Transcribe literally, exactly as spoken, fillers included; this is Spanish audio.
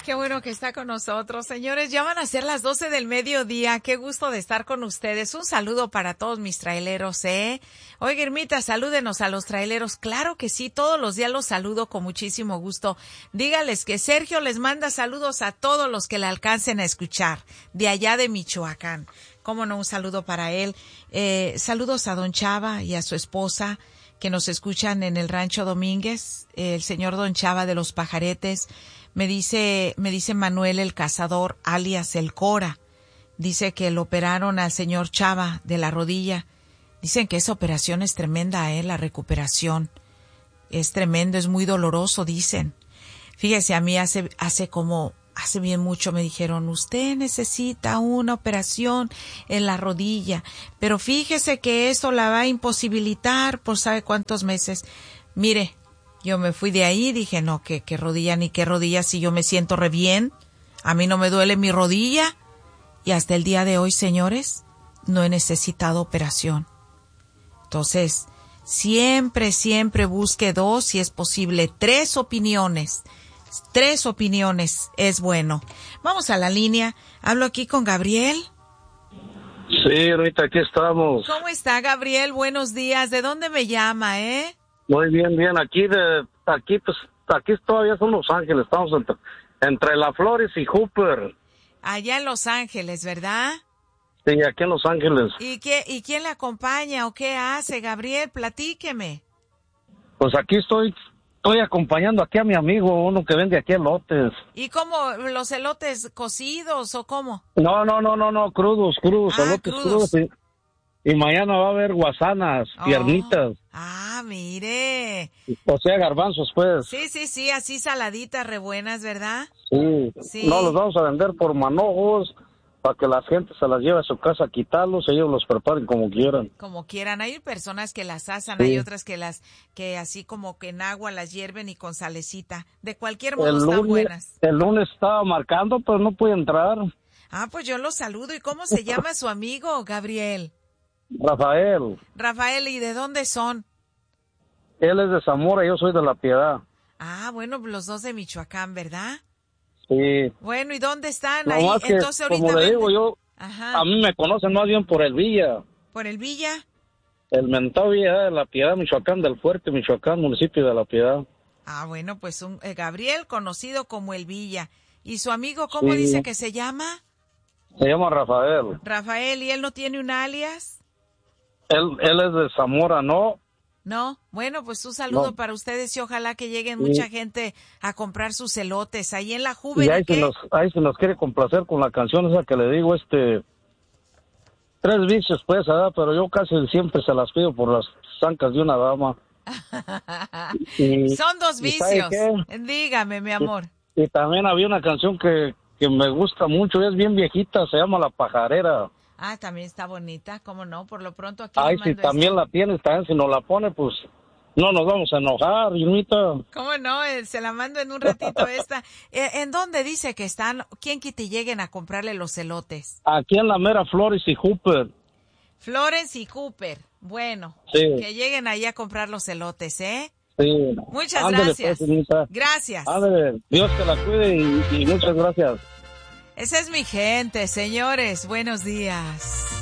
qué bueno que está con nosotros. Señores, ya van a ser las doce del mediodía. Qué gusto de estar con ustedes. Un saludo para todos mis traileros, ¿eh? Oiga, Irmita, salúdenos a los traileros. Claro que sí, todos los días los saludo con muchísimo gusto. Dígales que Sergio les manda saludos a todos los que le alcancen a escuchar, de allá de Michoacán. Cómo no, un saludo para él. Eh, saludos a don Chava y a su esposa, que nos escuchan en el Rancho Domínguez, el señor don Chava de los Pajaretes. Me dice, me dice Manuel el Cazador, alias el Cora. Dice que lo operaron al señor Chava de la rodilla. Dicen que esa operación es tremenda, eh, la recuperación. Es tremendo, es muy doloroso, dicen. Fíjese, a mí hace, hace como, hace bien mucho me dijeron, usted necesita una operación en la rodilla, pero fíjese que eso la va a imposibilitar por sabe cuántos meses. Mire, yo me fui de ahí y dije, no, que, que rodilla ni qué rodilla, si yo me siento re bien, a mí no me duele mi rodilla, y hasta el día de hoy, señores, no he necesitado operación. Entonces, siempre, siempre busque dos, si es posible, tres opiniones. Tres opiniones es bueno. Vamos a la línea. Hablo aquí con Gabriel. Sí, ahorita aquí estamos. ¿Cómo está, Gabriel? Buenos días. ¿De dónde me llama, eh? Muy bien, bien. Aquí de, aquí pues, aquí todavía son Los Ángeles. Estamos entre, entre La Flores y Hooper. Allá en Los Ángeles, ¿verdad? Sí, aquí en Los Ángeles. ¿Y qué, y quién le acompaña o qué hace, Gabriel? Platíqueme. Pues aquí estoy, estoy acompañando aquí a mi amigo, uno que vende aquí elotes. ¿Y cómo, los elotes cocidos o cómo? No, no, no, no, no, crudos, crudos, Ah, elotes crudos. crudos. Y, y mañana va a haber guasanas, Oh. piernitas. Ah, mire. O sea, garbanzos, pues. Sí, sí, sí, así saladitas re buenas, ¿verdad? Sí. Sí. No, los vamos a vender por manojos, para que la gente se las lleve a su casa a quitarlos, ellos los preparen como quieran. Como quieran. Hay personas que las asan, Sí. hay otras que las, que así como que en agua las hierven y con salecita. De cualquier modo El están lunes, buenas. el lunes estaba marcando, pero no pude entrar. Ah, pues yo los saludo. ¿Y cómo se llama su amigo, Gabriel? Rafael, Rafael, ¿y de dónde son? él es de Zamora, yo soy de La Piedad. Ah, bueno, los dos de Michoacán, ¿verdad? Sí. Bueno, ¿y dónde están? No Ahí, más que, entonces ahorita como le venden- digo yo, Ajá. a mí me conocen más bien por el Villa. ¿Por el Villa? El mentado Villa de La Piedad, Michoacán, del Fuerte, Michoacán, municipio de La Piedad. Ah, bueno, pues un eh, Gabriel, conocido como el Villa. ¿Y su amigo cómo Sí. dice que se llama? Se llama Rafael. Rafael, ¿y él no tiene un alias? Él, él es de Zamora, ¿no? No, bueno, pues un saludo No. para ustedes y ojalá que lleguen Sí. mucha gente a comprar sus elotes. Ahí en la Y Juven, ahí ¿qué? se, nos, ahí se nos quiere complacer con la canción esa que le digo, este... Tres vicios, pues, ¿verdad? Pero yo casi siempre se las pido por las zancas de una dama. Y- Son dos ¿y sabe vicios. qué? Dígame, mi amor. Y también había una canción que, que me gusta mucho, es bien viejita, se llama La Pajarera. Ah, también está bonita, ¿cómo no? Por lo pronto aquí Ay, le si mando también esta. la tienes, también si nos la pone, pues no nos vamos a enojar, Irmita. ¿Cómo no? Eh, Se la mando en un ratito esta. Eh, ¿En dónde dice que están? ¿Quién quite lleguen a comprarle los elotes? Aquí en la mera Flores y Hooper. Florence y Cooper. Bueno, Sí. que lleguen ahí a comprar los elotes, ¿eh? Sí. Muchas Ándale, gracias. pues, Irmita. Gracias. Ándale, Dios te la cuide y, y muchas gracias. Esa es mi gente, señores. Buenos días.